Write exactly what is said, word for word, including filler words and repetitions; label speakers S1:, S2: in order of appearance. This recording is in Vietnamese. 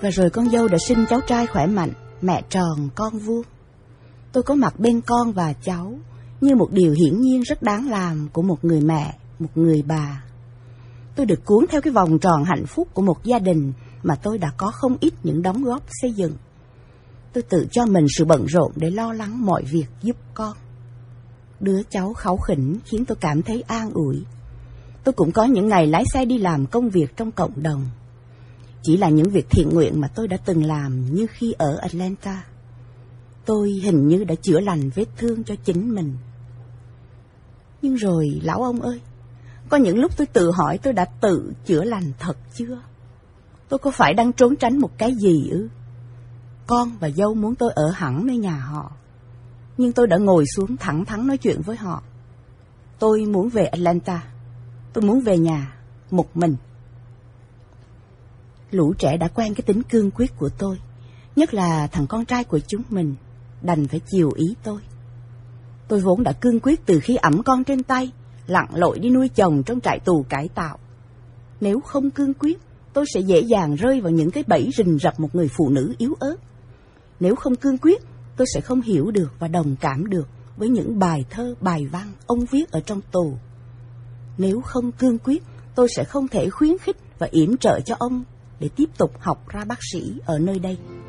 S1: Và rồi con dâu đã sinh cháu trai khỏe mạnh, mẹ tròn con vuông. Tôi có mặt bên con và cháu như một điều hiển nhiên rất đáng làm của một người mẹ, một người bà. Tôi được cuốn theo cái vòng tròn hạnh phúc của một gia đình mà tôi đã có không ít những đóng góp xây dựng. Tôi tự cho mình sự bận rộn để lo lắng mọi việc giúp con. Đứa cháu kháu khỉnh khiến tôi cảm thấy an ủi. Tôi cũng có những ngày lái xe đi làm công việc trong cộng đồng. Chỉ là những việc thiện nguyện mà tôi đã từng làm như khi ở Atlanta. Tôi hình như đã chữa lành vết thương cho chính mình. Nhưng rồi, lão ông ơi, có những lúc tôi tự hỏi tôi đã tự chữa lành thật chưa? Tôi có phải đang trốn tránh một cái gì ư? Con và dâu muốn tôi ở hẳn nơi nhà họ, nhưng tôi đã ngồi xuống thẳng thắn nói chuyện với họ. Tôi muốn về Atlanta. Tôi muốn về nhà, một mình. Lũ trẻ đã quen cái tính cương quyết của tôi, nhất là thằng con trai của chúng mình, đành phải chiều ý tôi. Tôi vốn đã cương quyết từ khi ẵm con trên tay, lặn lội đi nuôi chồng trong trại tù cải tạo. Nếu không cương quyết, tôi sẽ dễ dàng rơi vào những cái bẫy rình rập một người phụ nữ yếu ớt. Nếu không cương quyết, tôi sẽ không hiểu được và đồng cảm được với những bài thơ, bài văn ông viết ở trong tù. Nếu không cương quyết, tôi sẽ không thể khuyến khích và yểm trợ cho ông để tiếp tục học ra bác sĩ ở nơi đây.